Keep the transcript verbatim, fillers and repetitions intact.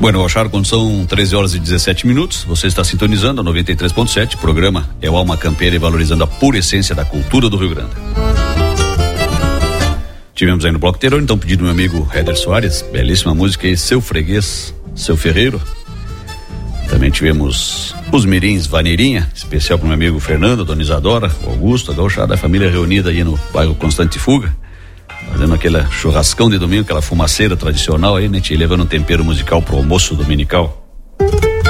Bueno, Gauchada, quando são treze horas e dezessete minutos, você está sintonizando a noventa e três ponto sete, o programa é o Alma Campeira e valorizando a pura essência da cultura do Rio Grande. Tivemos aí no bloco anterior, então, pedido do meu amigo Éder Soares, belíssima música aí, Seu Freguês, Seu Ferreiro. Também tivemos os Mirins Vaneirinha, especial para o meu amigo Fernando, Dona Isadora, Augusto, a Gauchada, a família reunida aí no bairro Constante Fuga, fazendo aquele churrascão de domingo, aquela fumaceira tradicional aí, né? Te levando um tempero musical pro almoço dominical.